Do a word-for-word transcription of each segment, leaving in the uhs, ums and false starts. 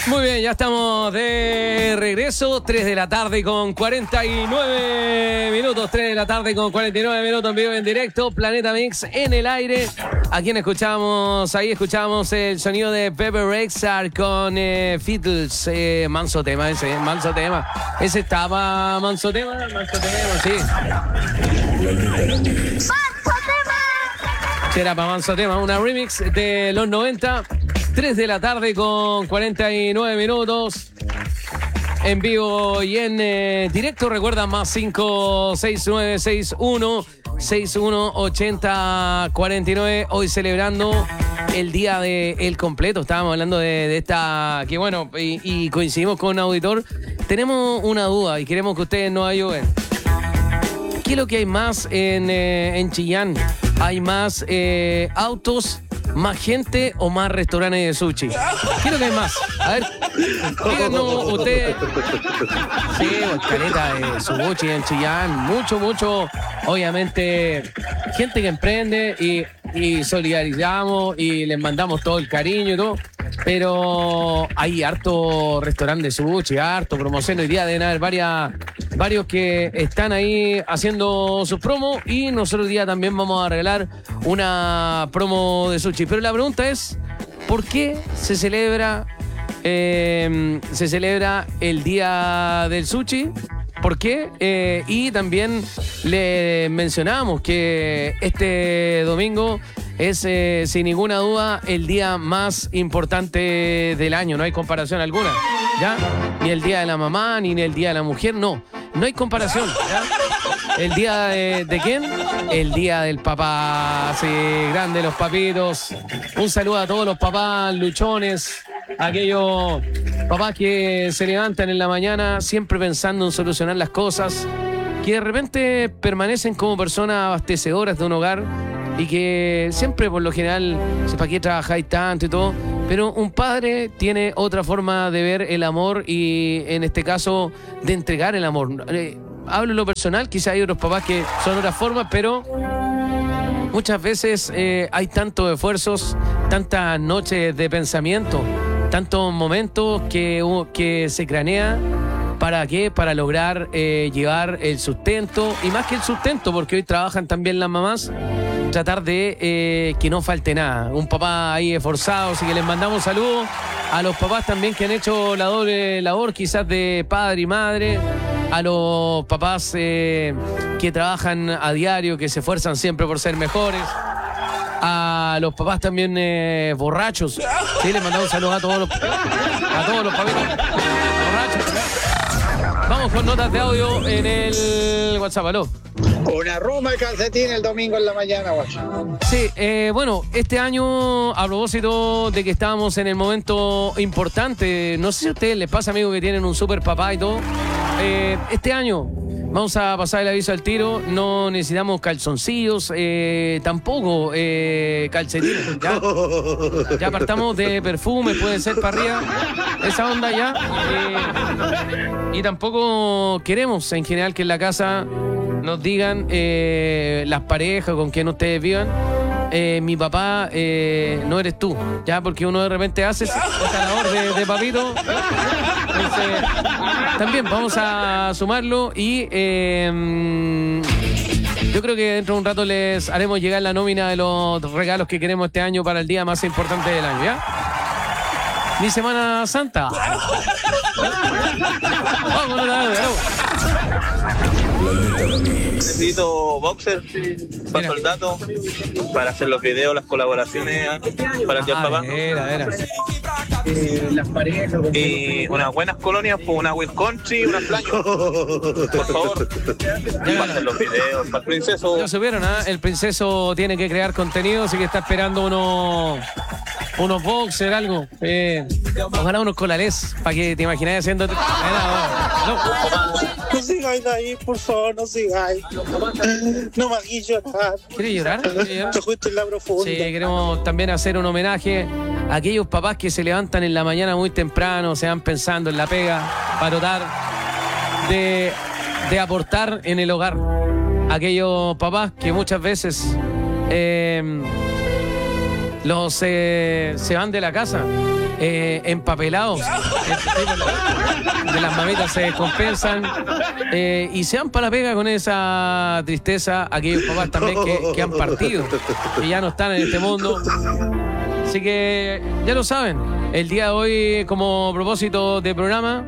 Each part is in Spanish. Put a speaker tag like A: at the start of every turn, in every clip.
A: Muy bien, ya estamos de regreso. tres de la tarde con cuarenta y nueve minutos. tres de la tarde con cuarenta y nueve minutos en vivo en directo. Planeta Mix en el aire. ¿A quién escuchamos? Ahí escuchamos el sonido de Bebe Rexha con eh, Fiddles. Eh, manso tema ese, manso tema. Ese estaba manso tema, manso tema, sí. Era para manso tema, una remix de los noventa. tres de la tarde con cuarenta y nueve minutos. En vivo y en eh, directo. Recuerda, más cinco seis nueve seis uno seis uno ochenta cuarenta y nueve. Hoy celebrando el día del completo. Estábamos hablando de, de esta... Que bueno, y, y coincidimos con un auditor. Tenemos una duda y queremos que ustedes nos ayuden. ¿Qué es lo que hay más en, eh, en Chillán? ¿Hay más eh, autos, más gente o más restaurantes de sushi? ¿Qué es lo que hay más? A ver, díganos ustedes. Sí, caleta de sushi en Chillán. Mucho, mucho, obviamente, gente que emprende y, y solidarizamos y les mandamos todo el cariño y todo. Pero hay harto restaurante de sushi, harto promoción. Hoy día deben haber varias, varios que están ahí haciendo sus promos y nosotros hoy día también vamos a arreglar una promo de sushi. Pero la pregunta es, ¿por qué se celebra, eh, se celebra el Día del Sushi? ¿Por qué? Eh, y también le mencionamos que este domingo es, eh, sin ninguna duda, el día más importante del año. No hay comparación alguna, ¿ya? Ni el Día de la Mamá, ni el Día de la Mujer, no. No hay comparación, ¿ya? ¿El día de, de quién? El día del papá, sí, grande los papitos. Un saludo a todos los papás luchones, aquellos papás que se levantan en la mañana siempre pensando en solucionar las cosas, que de repente permanecen como personas abastecedoras de un hogar y que siempre por lo general, ¿para qué trabajáis tanto y todo? Pero un padre tiene otra forma de ver el amor y en este caso de entregar el amor. Eh, hablo en lo personal, quizá hay otros papás que son otras formas, pero muchas veces eh, hay tantos esfuerzos, tantas noches de pensamiento, tantos momentos que, uh, que se cranea. ¿Para qué? Para lograr eh, llevar el sustento, y más que el sustento, porque hoy trabajan también las mamás, tratar de eh, que no falte nada. Un papá ahí esforzado, así que les mandamos saludos a los papás también que han hecho la doble labor, quizás de padre y madre, a los papás eh, que trabajan a diario, que se esfuerzan siempre por ser mejores, a los papás también eh, borrachos. Sí, les mandamos saludos a todos los, a todos los papitos borrachos. Vamos con notas de audio en el WhatsApp, ¿aló?
B: Una ruma de calcetín el domingo en la mañana, guacho.
A: Sí, eh, bueno, este año, a propósito de que estábamos en el momento importante, no sé si a ustedes les pasa, amigos, que tienen un super papá y todo, eh, este año vamos a pasar el aviso al tiro, no necesitamos calzoncillos, eh, tampoco eh, calcetines, ¿ya? Ya partamos de perfumes, puede ser para arriba, esa onda ya. Eh, y tampoco queremos, en general, que en la casa nos digan eh, las parejas con quien ustedes vivan, eh, mi papá eh, no eres tú, ya, porque uno de repente hace esa labor de, de papito. Entonces, también vamos a sumarlo y eh, yo creo que dentro de un rato les haremos llegar la nómina de los regalos que queremos este año para el día más importante del año, ¿ya? Ni Semana Santa. Vamos, no, no, no.
C: Necesito boxer, paso el dato para hacer los videos, las colaboraciones para el día del papá.
A: Era, era.
B: Eh, las parejas.
C: Y unas buenas colonias, pues una Will Country, una playa. Por favor, para hacer los videos, para el princeso.
A: Ya supieron, ¿eh? El princeso tiene que crear contenido, así que está esperando unos unos boxer, algo. Eh, ojalá unos colales, para que te imagináis haciendo. No.
D: No sigáis ahí, por favor, no sigáis. No me hagáis llorar.
A: ¿Quieres llorar? ¿Quieres llorar?
D: Te fuiste en la profunda.
A: Sí, queremos también hacer un homenaje a aquellos papás que se levantan en la mañana muy temprano, se van pensando en la pega, para tratar de, de aportar en el hogar. Aquellos papás que muchas veces eh, los eh, se van de la casa eh, empapelados. De las mamitas se descompensan eh, y se van para la pega con esa tristeza. Aquellos papás también que, que han partido, que ya no están en este mundo. Así que ya lo saben, el día de hoy, como propósito de programa,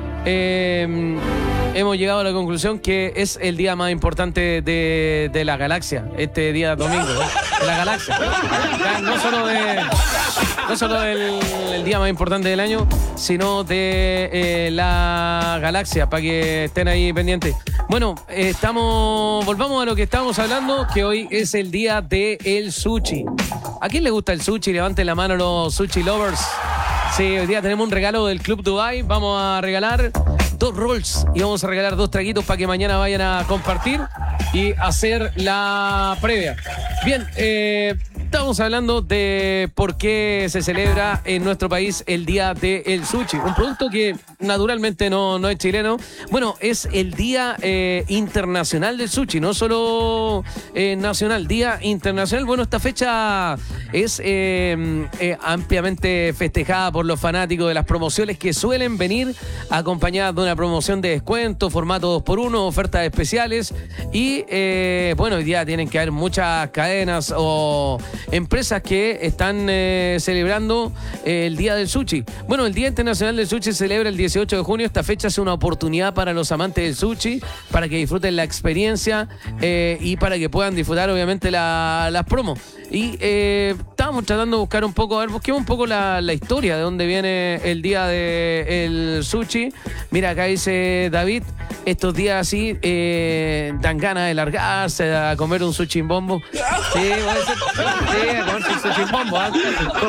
A: eh, hemos llegado a la conclusión que es el día más importante de, de la galaxia, este día domingo, ¿eh? De la galaxia. Ya, no solo, de, no solo del el día más importante del año, sino de eh, la galaxia, para que estén ahí pendientes. Bueno, eh, estamos, volvamos a lo que estábamos hablando, que hoy es el día del sushi. ¿A quién le gusta el sushi? Levanten la mano los sushi lovers. Sí, hoy día tenemos un regalo del Club Dubai. Vamos a regalar dos rolls y vamos a regalar dos traguitos para que mañana vayan a compartir y hacer la previa. Bien, eh, estamos hablando de por qué se celebra en nuestro país el Día del Sushi. Un producto que naturalmente no, no es chileno. Bueno, es el Día eh, Internacional del Sushi, no solo eh, nacional, Día Internacional. Bueno, esta fecha es eh, eh, ampliamente festejada por los fanáticos de las promociones que suelen venir acompañadas de una promoción de descuento, formato dos por uno, ofertas especiales y eh, bueno, hoy día tienen que haber muchas cadenas o empresas que están eh, celebrando eh, el Día del Sushi. Bueno, el Día Internacional del Sushi se celebra el dieciocho de junio. Esta fecha es una oportunidad para los amantes del sushi, para que disfruten la experiencia eh, y para que puedan disfrutar obviamente la, las promos. Y eh, estábamos tratando de buscar un poco, a ver, busquemos un poco la, la historia de dónde viene el Día del Sushi. Mira, acá dice David, estos días así eh, dan ganas de largarse a comer un sushi bombo. Sí, puede ser. Sí, a comer un sushi bombo. ¿eh?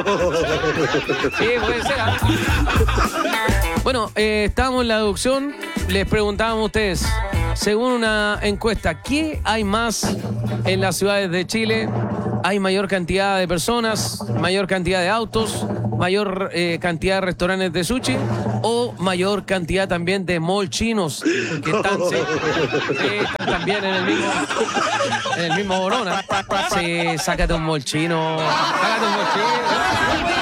A: Sí, puede ser. ¿eh? Bueno, eh, estábamos en la deducción, les preguntábamos a ustedes, según una encuesta, ¿qué hay más en las ciudades de Chile? ¿Hay mayor cantidad de personas, mayor cantidad de autos, mayor eh, cantidad de restaurantes de sushi o mayor cantidad también de mall chinos que están, sí, sí, están también en el mismo en el mismo Borona? Sí, sácate un mall chino, sácate un mall chino.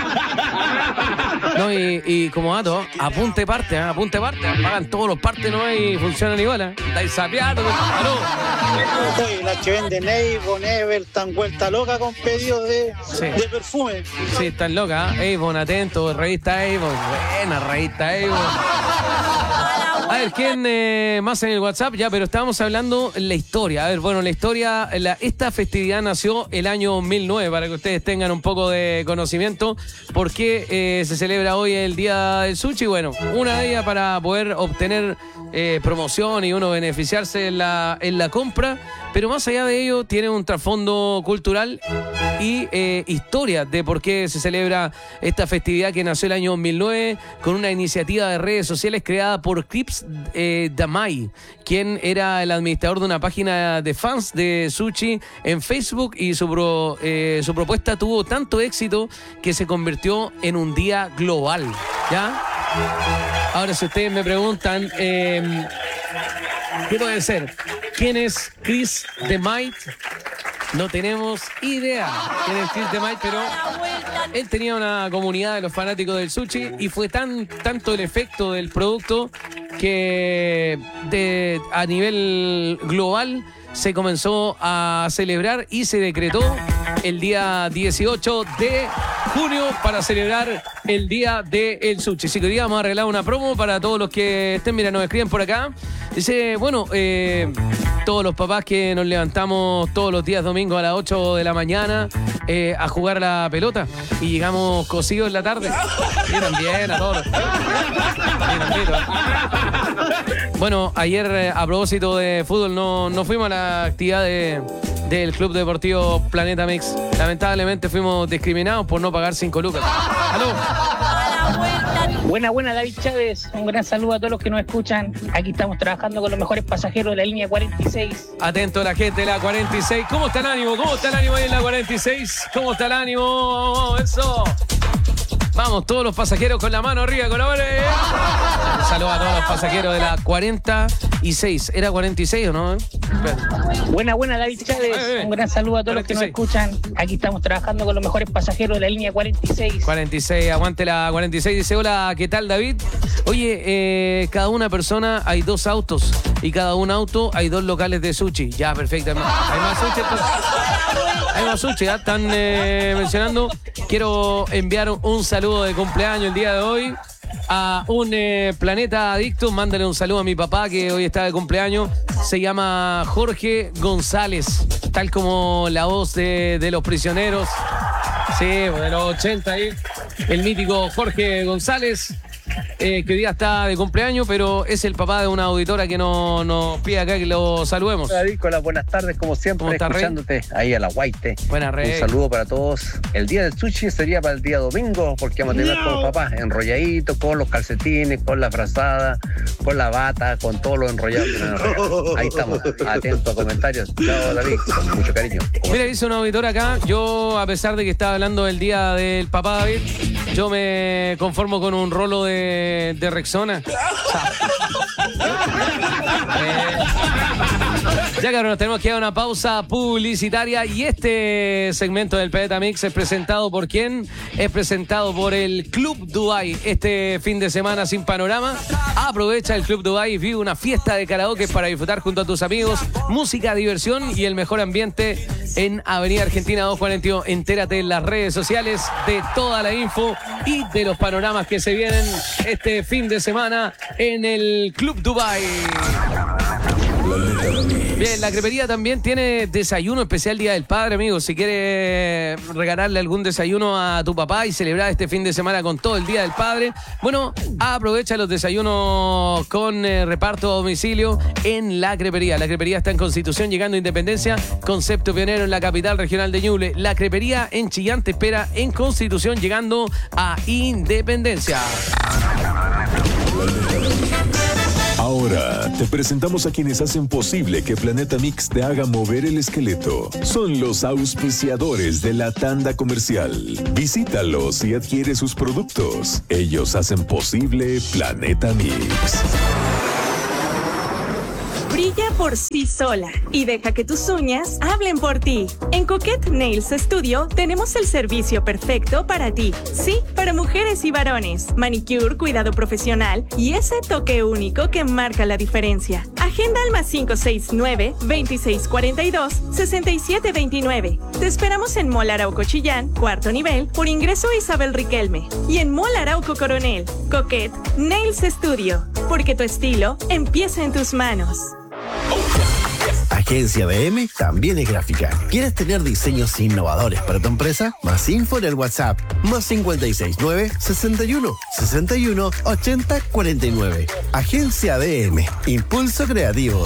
A: No, y, y como dato, apunte parte, ¿eh? apunte parte, pagan todos los partes, ¿no? Y funcionan igual, ¿eh? Estáis sapeados, ¿no?
D: Oye, las que venden Avon, Ever, están vuelta loca con pedidos de,
A: Sí.
D: de perfume.
A: Sí, están locas, ¿eh? Avon, atento, revista Avon, buena revista Avon. A ver, ¿quién eh, más en el WhatsApp? Ya, pero estábamos hablando la historia. A ver, bueno, la historia, la, esta festividad nació el año mil nueve, para que ustedes tengan un poco de conocimiento. ¿Por qué eh, se celebra hoy el Día del Sushi? Bueno, una de ellas para poder obtener eh, promoción y uno beneficiarse en la, en la compra. Pero más allá de ello, tiene un trasfondo cultural y eh, historia de por qué se celebra esta festividad que nació el año mil nueve con una iniciativa de redes sociales creada por Crips eh, Damay, quien era el administrador de una página de fans de sushi en Facebook, y su, pro, eh, su propuesta tuvo tanto éxito que se convirtió en un día global, ¿ya? Ahora, si ustedes me preguntan, eh, ¿qué puede ser? ¿Quién es Chris DeMite? No tenemos idea quién es Chris DeMite, pero él tenía una comunidad de los fanáticos del sushi y fue tan tanto el efecto del producto que de, a nivel global se comenzó a celebrar y se decretó el día dieciocho de junio para celebrar el Día del Sushi. Así que hoy día vamos a arreglar una promo para todos los que estén. Mira, nos escriben por acá. Dice, bueno, eh, todos los papás que nos levantamos todos los días domingos a las ocho de la mañana eh, a jugar la pelota y llegamos cocidos en la tarde. Yo también, a todos. Bueno, ayer eh, a propósito de fútbol no, no fuimos a la actividad de, del Club Deportivo Planeta Mix. Lamentablemente fuimos discriminados por no pagar cinco lucas. ¡Aló!
E: Buena, buena, David Chávez. Un gran saludo a todos los que nos escuchan. Aquí estamos trabajando con los mejores pasajeros de la línea cuarenta y seis.
A: Atento a la gente de la cuarenta y seis. ¿Cómo está el ánimo? ¿Cómo está el ánimo ahí en la cuarenta y seis? ¿Cómo está el ánimo? Eso. Vamos, todos los pasajeros con la mano arriba, con la mano. Un saludo a todos los pasajeros de la cuarenta y seis. ¿Era cuarenta y seis o no?
E: Buena, buena, David Chávez.
A: Eh, eh.
E: Un gran saludo a todos los que nos escuchan. Aquí estamos trabajando con los mejores pasajeros de la línea cuarenta y seis.
A: cuarenta y seis, aguante la cuarenta y seis. Dice, hola, ¿qué tal, David? Oye, eh, cada una persona hay dos autos y cada un auto hay dos locales de sushi. Ya, perfecto. Hay más sushi. Entonces. Hay más sushi, ¿eh? Están eh, mencionando. Quiero enviar un saludo de cumpleaños el día de hoy a un eh, planeta adicto. Mándale un saludo a mi papá que hoy está de cumpleaños. Se llama Jorge González, tal como la voz de, de Los Prisioneros. Sí, de los ochenta ahí. El mítico Jorge González, eh, que hoy día está de cumpleaños, pero es el papá de una auditora que nos no pide acá que lo saludemos.
F: Hola, Vícola, buenas tardes, como siempre,
A: ¿Cómo está,
F: escuchándote
A: Rey?
F: ahí a la Guaite.
A: Buenas, Rey.
F: Un saludo para todos. El día del sushi sería para el día domingo, porque vamos a tener con los papás enrolladitos, con los calcetines, con la frazada, con la bata, con todo lo enrollado que nos enrollamos. Ahí estamos, atentos a comentarios. Chao, David, con mucho cariño.
A: Mira, dice una auditora acá, yo a pesar de que estaba hablando del día del papá David, yo me conformo con un rolo de, de Rexona. O sea, eh, ya que nos tenemos que dar una pausa publicitaria y este segmento del Planeta Mix es presentado por quién? Es presentado por el Club Dubai. Este fin de semana sin panorama, aprovecha el Club Dubai y vive una fiesta de karaoke para disfrutar junto a tus amigos, música, diversión y el mejor ambiente en Avenida Argentina doscientos cuarenta y dos. Entérate en las redes sociales de toda la info y de los panoramas que se vienen este fin de semana en el Club Dubai. Bien, la crepería también tiene desayuno especial Día del Padre, amigos. Si quieres regalarle algún desayuno a tu papá y celebrar este fin de semana con todo el Día del Padre, bueno, aprovecha los desayunos con eh, reparto a domicilio en la crepería. La crepería está en Constitución, llegando a Independencia, concepto pionero en la capital regional de Ñuble. La crepería en Chillán te espera en Constitución, llegando a Independencia.
G: Ahora te presentamos a quienes hacen posible que Planeta Mix te haga mover el esqueleto. Son los auspiciadores de la tanda comercial. Visítalos y adquiere sus productos. Ellos hacen posible Planeta Mix.
H: Brilla por sí sola y deja que tus uñas hablen por ti. En Coquette Nails Studio tenemos el servicio perfecto para ti. Sí, para mujeres y varones. Manicure, cuidado profesional y ese toque único que marca la diferencia. Agenda al más cinco seis nueve, veintiséis cuarenta y dos, sesenta y siete veintinueve. Te esperamos en Mall Arauco Chillán, cuarto nivel, por ingreso Isabel Riquelme. Y en Mall Arauco Coronel, Coquette Nails Studio. Porque tu estilo empieza en tus manos.
I: Agencia B M también es gráfica. ¿Quieres tener diseños innovadores para tu empresa? Más info en el WhatsApp. Más cincuenta y seis nueve, sesenta y uno, sesenta y uno, ochenta, cuarenta y nueve. Agencia B M. Impulso creativo.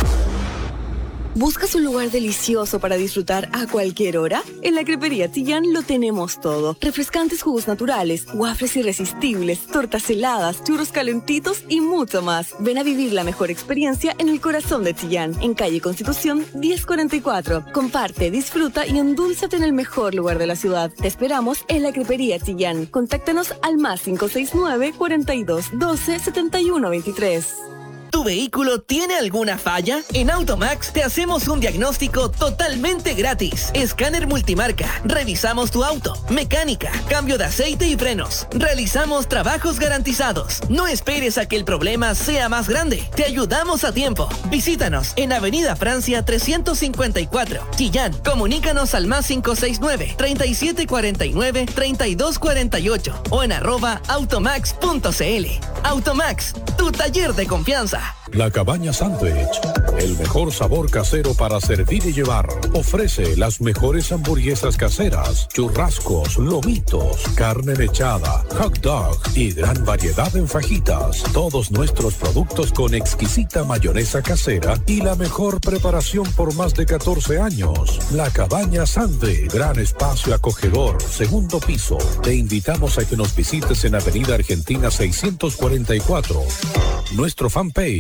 J: ¿Buscas un lugar delicioso para disfrutar a cualquier hora? En la Crepería Chillán lo tenemos todo. Refrescantes jugos naturales, waffles irresistibles, tortas heladas, churros calentitos y mucho más. Ven a vivir la mejor experiencia en el corazón de Chillán, en calle Constitución diez cuarenta y cuatro. Comparte, disfruta y endúlzate en el mejor lugar de la ciudad. Te esperamos en la Crepería Chillán. Contáctanos al más cinco seis nueve, cuarenta y dos, doce, setenta y uno veintitrés.
K: ¿Tu vehículo tiene alguna falla? En Automax te hacemos un diagnóstico totalmente gratis. Escáner multimarca. Revisamos tu auto. Mecánica. Cambio de aceite y frenos. Realizamos trabajos garantizados. No esperes a que el problema sea más grande. Te ayudamos a tiempo. Visítanos en Avenida Francia trescientos cincuenta y cuatro, Chillán. Comunícanos al más cinco seis nueve, treinta y siete cuarenta y nueve, treinta y dos cuarenta y ocho o en arroba automax punto cl. Automax, tu taller de confianza.
L: La Cabaña Sandwich, el mejor sabor casero para servir y llevar. Ofrece las mejores hamburguesas caseras, churrascos, lomitos, carne mechada, hot dog y gran variedad en fajitas. Todos nuestros productos con exquisita mayonesa casera y la mejor preparación por más de catorce años. La Cabaña Sandwich, gran espacio acogedor, segundo piso. Te invitamos a que nos visites en Avenida Argentina seiscientos cuarenta y cuatro. Nuestro fanpage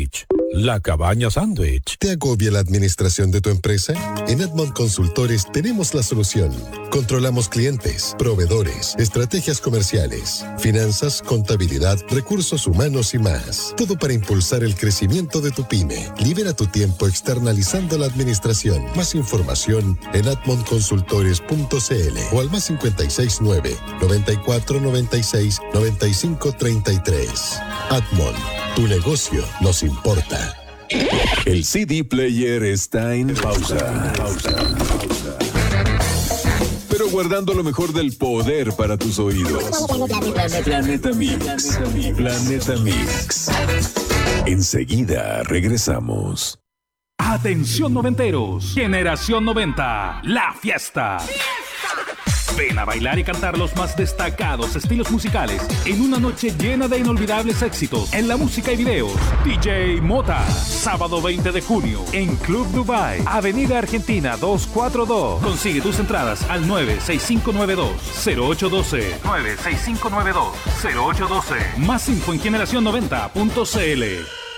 L: La Cabaña Sándwich.
M: ¿Te agobia la administración de tu empresa? En Admont Consultores tenemos la solución. Controlamos clientes, proveedores, estrategias comerciales, finanzas, contabilidad, recursos humanos y más. Todo para impulsar el crecimiento de tu pyme. Libera tu tiempo externalizando la administración. Más información en admont consultores punto c l o al más cincuenta y seis nueve, noventa y cuatro, noventa y seis, noventa y cinco, treinta y tres. Admont, tu negocio nos importa.
G: El C D player está en pausa. Pausa. Pausa. Pero guardando lo mejor del poder para tus oídos. Planeta Mix. Planeta Mix. Enseguida regresamos.
N: Atención noventeros, Generación noventa, la fiesta. Ven a bailar y cantar los más destacados estilos musicales en una noche llena de inolvidables éxitos en la música y videos. D J Mota, sábado veinte de junio en Club Dubai, Avenida Argentina doscientos cuarenta y dos. Consigue tus entradas al nueve seis cinco nueve dos, cero ocho uno dos. nueve seis cinco nueve dos, cero ocho uno dos. Más info en generación noventa punto c l.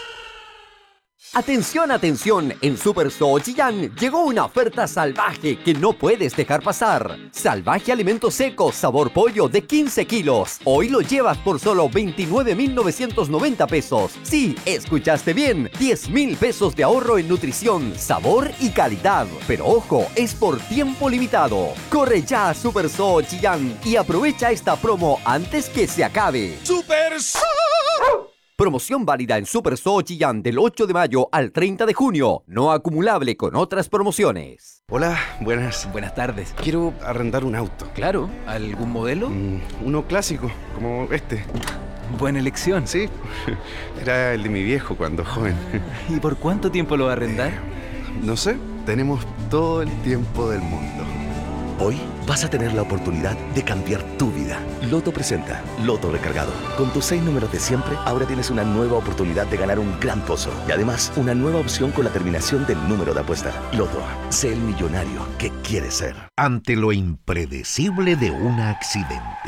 O: Atención, atención, en Super Zoo Chillán llegó una oferta salvaje que no puedes dejar pasar. Salvaje alimento seco, sabor pollo de quince kilos. Hoy lo llevas por solo veintinueve mil novecientos noventa pesos. Sí, escuchaste bien, diez mil pesos de ahorro en nutrición, sabor y calidad. Pero ojo, es por tiempo limitado. Corre ya a Super Zoo Chillán y aprovecha esta promo antes que se acabe. ¡Super Zoo! Promoción válida en Super Zoo Chillán del ocho de mayo al treinta de junio. No acumulable con otras promociones.
P: Hola, buenas.
Q: Buenas tardes.
P: Quiero arrendar un auto.
Q: Claro. ¿Algún modelo?
P: Mm, uno clásico, como este.
Q: Buena elección.
P: Sí, era el de mi viejo cuando joven.
Q: ¿Y por cuánto tiempo lo va a arrendar?
P: Eh, no sé, tenemos todo el tiempo del mundo.
R: Hoy vas a tener la oportunidad de cambiar tu vida. Loto presenta Loto Recargado. Con tus seis números de siempre, ahora tienes una nueva oportunidad de ganar un gran pozo. Y además, una nueva opción con la terminación del número de apuesta. Loto, sé el millonario que quieres ser.
S: Ante lo impredecible de un accidente,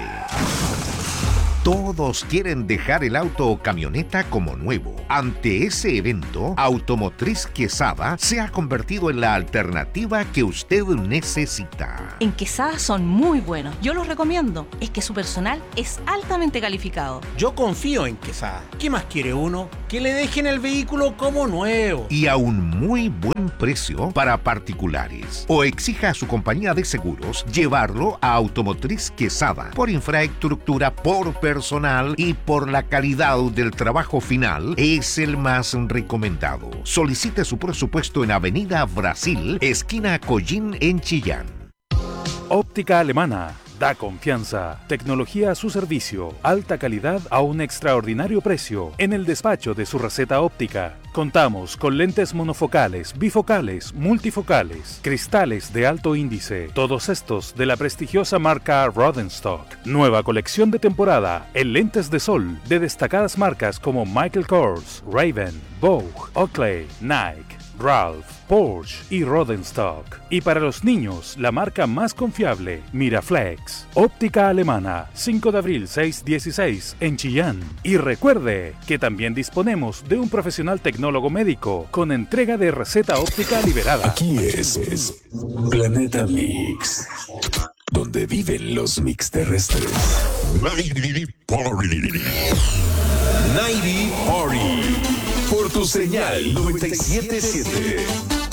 S: todos quieren dejar el auto o camioneta como nuevo. Ante ese evento, Automotriz Quesada se ha convertido en la alternativa que usted necesita.
T: En Quesada son muy buenos. Yo los recomiendo. Es que su personal es altamente calificado.
U: Yo confío en Quesada. ¿Qué más quiere uno? Que le dejen el vehículo como nuevo.
S: Y a un muy buen precio para particulares. O exija a su compañía de seguros llevarlo a Automotriz Quesada. Por infraestructura, por personal. personal y por la calidad del trabajo final, es el más recomendado. Solicite su presupuesto en Avenida Brasil, esquina Collín en Chillán.
N: Óptica Alemana. Da confianza, tecnología a su servicio, alta calidad a un extraordinario precio en el despacho de su receta óptica. Contamos con lentes monofocales, bifocales, multifocales, cristales de alto índice, todos estos de la prestigiosa marca Rodenstock. Nueva colección de temporada en lentes de sol de destacadas marcas como Michael Kors, Ray-Ban, Vogue, Oakley, Nike, Ralph, Porsche y Rodenstock. Y para los niños, la marca más confiable, Miraflex. Óptica Alemana, cinco de abril seiscientos dieciséis en Chillán. Y recuerde que también disponemos de un profesional tecnólogo médico con entrega de receta óptica liberada.
G: Aquí es, es Planeta Mix, donde viven los mix terrestres. noventa Party. noventa Party. Por tu señal noventa y siete punto siete.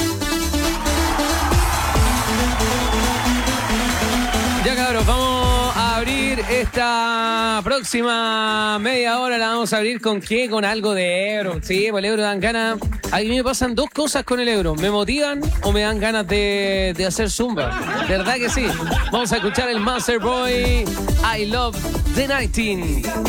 A: Ya cabros, vamos a abrir esta próxima media hora. La vamos a abrir con qué, con algo de euro. Sí, pues el euro dan ganas. A mí me pasan dos cosas con el euro. Me motivan o me dan ganas de, de hacer zumba. ¿Verdad que sí? Vamos a escuchar el Master Boy I Love the nineteen.